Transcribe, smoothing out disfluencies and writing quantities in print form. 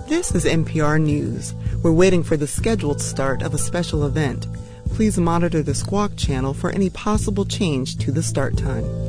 This is NPR News. We're waiting for the scheduled start of a special event. Please monitor the Squawk channel for any possible change to the start time.